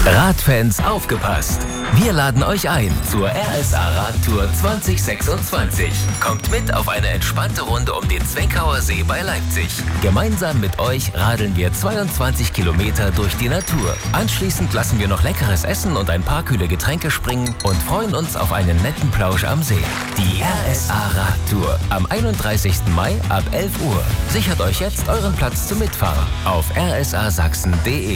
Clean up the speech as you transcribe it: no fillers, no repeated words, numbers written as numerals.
Radfans aufgepasst! Wir laden euch ein zur RSA Radtour 2026. Kommt mit auf eine entspannte Runde um den Zweckauer See bei Leipzig. Gemeinsam mit euch radeln wir 22 Kilometer durch die Natur. Anschließend lassen wir noch leckeres Essen und ein paar kühle Getränke springen und freuen uns auf einen netten Plausch am See. Die RSA Radtour am 31. Mai ab 11 Uhr. Sichert euch jetzt euren Platz zum Mitfahren auf rsasachsen.de.